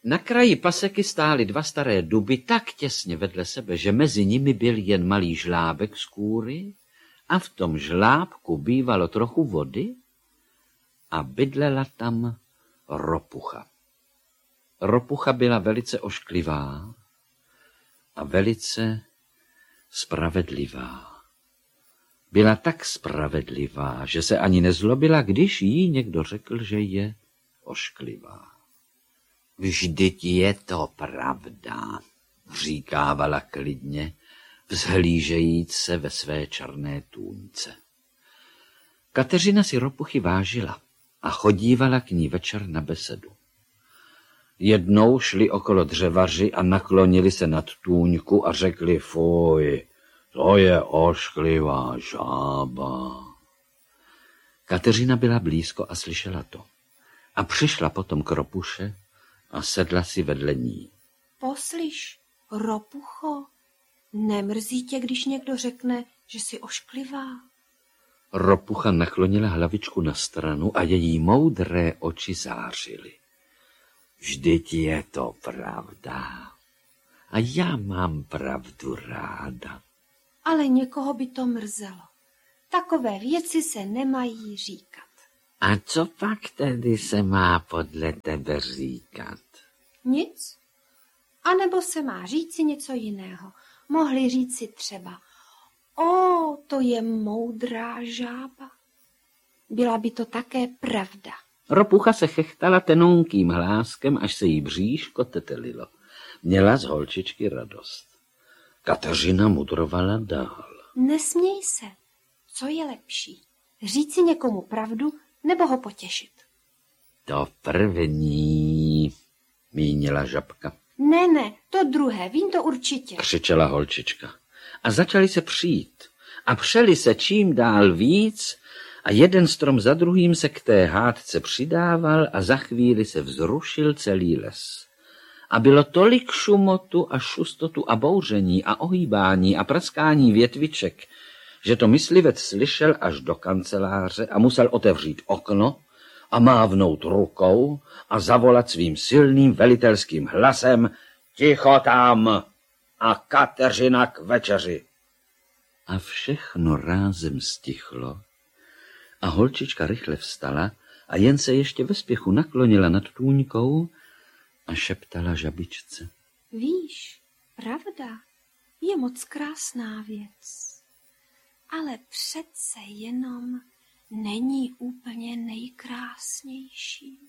Na kraji paseky stály dva staré duby tak těsně vedle sebe, že mezi nimi byl jen malý žlábek z kůry a v tom žlábku bývalo trochu vody a bydlela tam ropucha. Ropucha byla velice ošklivá a velice spravedlivá. Byla tak spravedlivá, že se ani nezlobila, když jí někdo řekl, že je ošklivá. Vždyť je to pravda, říkávala klidně, vzhlížejíc se ve své černé tůňce. Kateřina si ropuchy vážila a chodívala k ní večer na besedu. Jednou šli okolo dřevaři a naklonili se nad tůňku a řekli: fuj, to je ošklivá žába. Kateřina byla blízko a slyšela to. A přišla potom k ropuše a sedla si vedle ní. Poslyš, ropucho, nemrzí tě, když někdo řekne, že jsi ošklivá? Ropucha naklonila hlavičku na stranu a její moudré oči zářily. Vždyť je to pravda. A já mám pravdu ráda. Ale někoho by to mrzelo. Takové věci se nemají říkat. A co pak tedy se má podle tebe říkat? Nic. A nebo se má říci něco jiného. Mohli říci třeba: o, to je moudrá žába. Byla by to také pravda. Ropucha se chechtala tenonkým hláskem, až se jí bříško tetelilo. Měla z holčičky radost. Kateřina mudrovala dál. Nesměj se. Co je lepší? Říci někomu pravdu nebo ho potěšit? To první, mínila žabka. Ne, to druhé, vím to určitě, křičela holčička. A začali se přijít. A přeli se čím dál víc a jeden strom za druhým se k té hádce přidával a za chvíli se vzrušil celý les. A bylo tolik šumotu a šustotu a bouření a ohýbání a praskání větviček, že to myslivec slyšel až do kanceláře a musel otevřít okno a mávnout rukou a zavolat svým silným velitelským hlasem: ticho tam a Kateřina k večeři. A všechno rázem stichlo a holčička rychle vstala a jen se ještě ve spěchu naklonila nad tůňkou a šeptala žabičce: víš, pravda je moc krásná věc, ale přece jenom není úplně nejkrásnější.